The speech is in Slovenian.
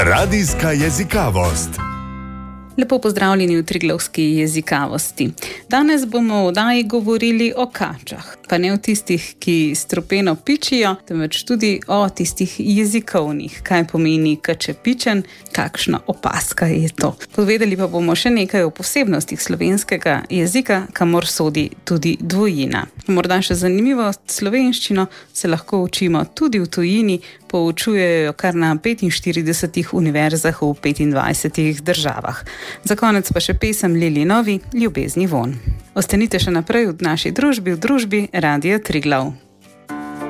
Radijska jezikavost. Lepo pozdravljeni v Triglavski jezikavosti. Danes bomo v oddaji govorili o kačah, pa ne o tistih, ki strupeno pičijo, temveč tudi o tistih jezikovnih, kaj pomeni kačepičen, kakšna opazka je to. Povedali pa bomo še nekaj o posebnostih slovenskega jezika, kamor sodi tudi dvojina. Morda še zanimivost, slovenščino se lahko učimo tudi v tujini, poučujejo kar na 45 univerzah v 25 državah. Za konec pa še pesem Lili Novi, Ljubezni von. Ostanite še naprej v naši družbi, v družbi Radia Triglav.